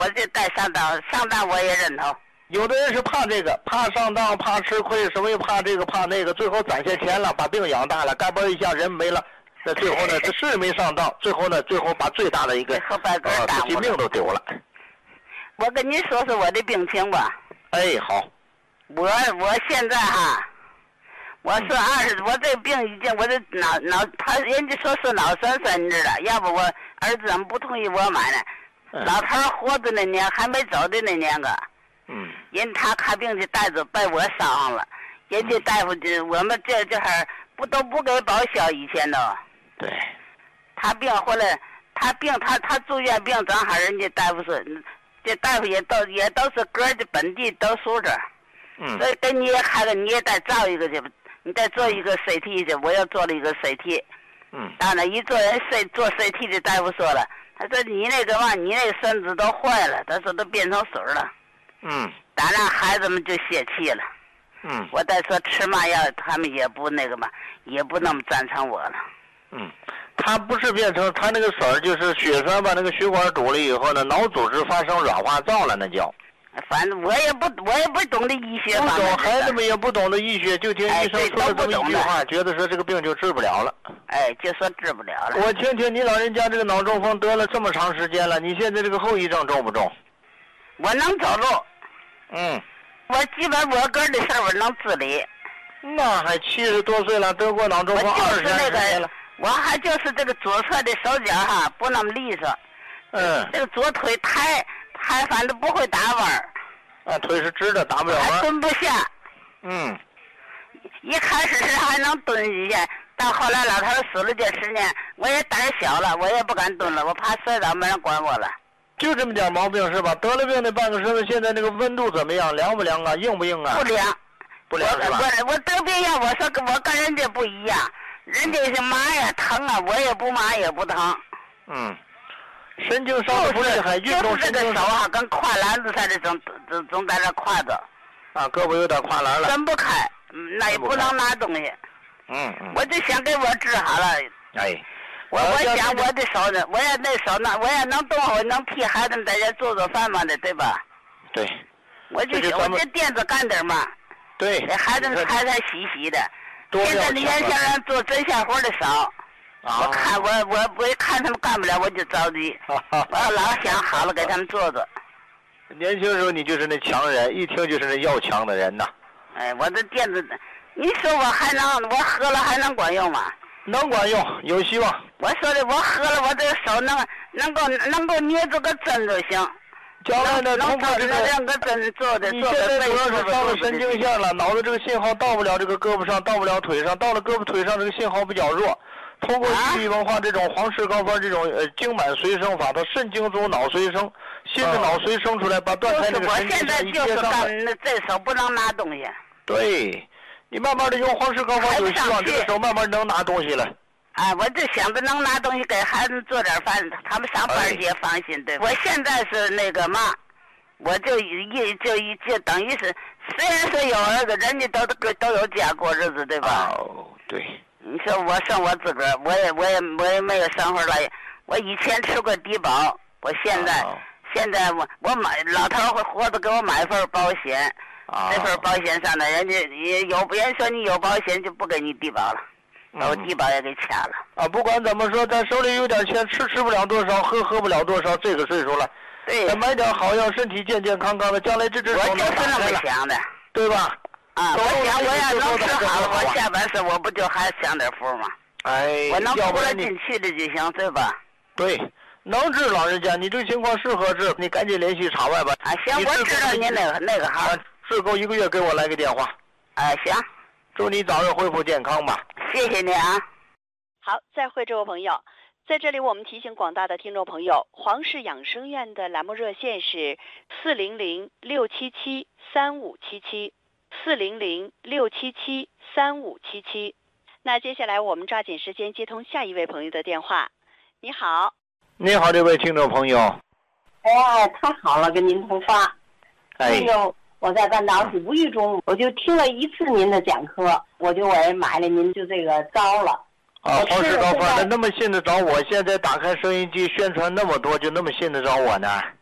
我就带上当，上当我也认同。 有的人是怕这个，怕上当，怕吃亏，什么又怕这个怕那个，最后攒下钱了，把病养大了，嘎嘣一下人没了。那最后呢，这是没上当，最后把最大的一个自己命都丢了。 我跟你说说我的病情吧。 哎，好。 我现在哈，我是我这病已经我的人家说是脑栓三日了，要不我儿子怎么不同意我买呢？老头活着那年还没走的那年个，人他看病的袋子被我捎上了，人家大夫就我们这还都不给报销，以前都。 对。 他病回来，他住院病，正好人家大夫说，这大夫也都是个的本地都属这。所以给你也看看，你也再照一个去吧，你再做一个 CT 去，我又做了一个 CT。当然一做CT 的大夫说了，他说你那个身子都坏了，他说都变成水了。当然孩子们就泄气了。我再说吃嘛药，他们也不那个嘛，也不那么赞成我了。 他不是变成他那个水就是血栓把那个血管堵了以后呢，脑组织发生软化灶了，那叫。反正我也不懂得医学， 不懂，孩子们也不懂得医学，就听医生说了这么一句话，觉得说这个病就治不了了。 就说治不了了。 我听听你老人家这个脑中风得了这么长时间了，你现在这个后遗症重不重？ 我能走路。我基本我个人的事我能自理。 那还70多岁了，得过脑中风20年了。 我还就是这个左侧的手脚哈不那么利索。这个左腿还反正不会打弯儿。 腿是直的，打不了弯。 还蹲不下。一开始是还能蹲一下，到后来老头死了这10年，我也胆小了，我也不敢蹲了，我怕摔倒没人管我了。 就这么点毛病是吧？得了病的半个身子，现在那个温度怎么样？凉不凉啊？硬不硬啊？ 不凉。 不凉是吧？ 我得病呀，我说我跟人家不一样，人家是麻呀疼啊，我也不麻也不疼。 神经伤的不厉害，运动就是这个手啊，跟挎篮子似的，总在这挎着。 胳膊有点挎篮了。 伸不开，那也不能拿东西。我就想给我治好了。我想我的手呢，我要那手呢，我要能动，我能替孩子们在家做饭嘛的，对吧？ 对。 我就垫子干点嘛。 对。 给孩子们洗洗的。现在的年轻人做针线活的少。我看他们干不了，我就着急。我老想好了给他们做。 年轻时候你就是那强人，一听就是那要强的人呐。 我这垫子，你说我喝了还能管用吗？ 能管用，有希望。 我说的，我喝了，我这个手能够捏住个针就行。 将来呢，通过这个针做的， 你现在主要是伤了神经线了，脑子这个信号到不了这个胳膊上，到不了腿上，到了胳膊腿上这个信号比较弱。通过西域文化这种皇氏高方这种经脉随生法，它肾经足脑随生，新的脑随生出来，把断开那个神经线一接上来。 我现在就是这手不能拿东西。 对，你慢慢的用皇氏高方有希望，这个手慢慢能拿东西了。 我就想着能拿东西给孩子做点饭，他们上班也放心。对，我现在是那个嘛，我就等于是，虽然说有儿子，人家都有家过日子，对吧？ 对。 你说我剩我自个儿，我也没有生活了。我以前吃过低保，我现在我买老头活着给我买份保险，这份保险上呢，人家人说你有保险就不给你低保了，把我低保也给掐了。 不管怎么说，咱手里有点钱，吃不了多少，喝不了多少，这个岁数了， 对， 再买点好药，身体健健康康的，将来这只手能打开了。我就是那么想的， 对吧？ 我想我要能吃好了，我下半世我不就还享点福吗？我能活得进去的就行，对吧？ 对，能治老人家，你这个情况适合治，你赶紧联系场外吧。 行，我知道您那个好。 治够1个月给我来个电话。 行。 祝你早日恢复健康吧。 谢谢你啊。 好，再会，这位朋友。在这里我们提醒广大的听众朋友，黄氏养生院的栏目热线是400-677-3577。400-677-3577。那接下来我们抓紧时间接通下一位朋友的电话。你好。 你好，这位听众朋友。 太好了，跟您通话。那个我在半岛是无意中我就听了一次您的讲课，我也买了您就这个招了。 黄氏高方那么信得着我，现在打开收音机宣传那么多，就那么信得着我呢？